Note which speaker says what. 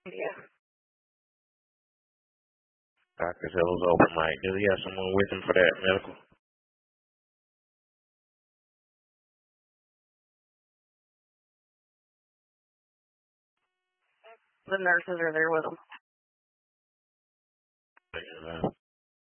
Speaker 1: Yeah.
Speaker 2: Dr. Zillow's open mic. Does he have someone with him for that medical?
Speaker 1: The nurses are there with them.